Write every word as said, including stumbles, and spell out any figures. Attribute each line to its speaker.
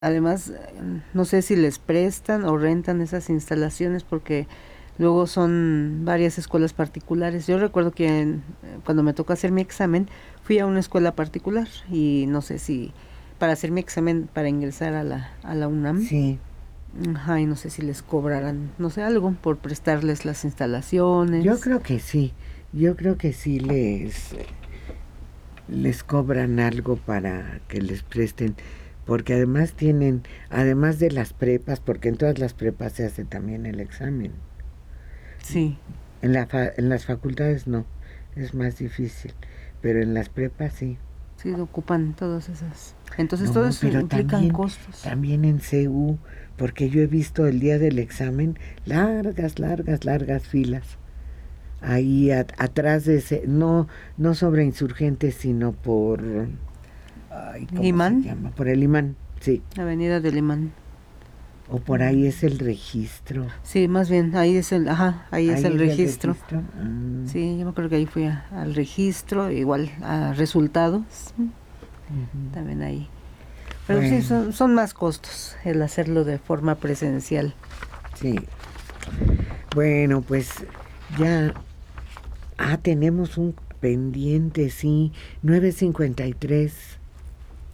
Speaker 1: Además, eh, no sé si les prestan o rentan esas instalaciones porque luego son varias escuelas particulares. Yo recuerdo que en- cuando me tocó hacer mi examen, fui a una escuela particular y no sé si para hacer mi examen para ingresar a la, a la UNAM,
Speaker 2: Sí,
Speaker 1: ajá, y no sé si les cobrarán, no sé, algo por prestarles las
Speaker 2: yo
Speaker 1: instalaciones.
Speaker 2: creo que sí, yo creo que sí les, les cobran algo para que les presten, porque además tienen, además de las prepas, porque en todas las prepas se hace también el examen,
Speaker 1: Sí,
Speaker 2: en, la fa- en las facultades no, es más difícil, pero en las prepas sí.
Speaker 1: sí, ocupan todas esas. Entonces todo
Speaker 2: No,
Speaker 1: eso
Speaker 2: pero
Speaker 1: implican
Speaker 2: también,
Speaker 1: costos.
Speaker 2: también en C U, porque yo he visto el día del examen largas, largas, largas filas. Ahí a- atrás de ese, no, no sobre insurgentes, sino por, ay, ¿cómo se
Speaker 1: Imán,
Speaker 2: llama? Por el imán, sí.
Speaker 1: Avenida del Imán.
Speaker 2: O por ahí es el registro.
Speaker 1: Sí, más bien, ahí es el, ajá, ahí es
Speaker 2: Ahí
Speaker 1: el
Speaker 2: es el
Speaker 1: registro.
Speaker 2: registro. Mm,
Speaker 1: Sí, yo me acuerdo que ahí fui a- al registro, igual a resultados,
Speaker 2: ujú.
Speaker 1: también ahí. Pero sí,
Speaker 2: Bueno,
Speaker 1: son, son más costos el hacerlo de forma presencial.
Speaker 2: sí. Bueno, pues ya. Ah, tenemos un pendiente, sí. nueve cincuenta y tres.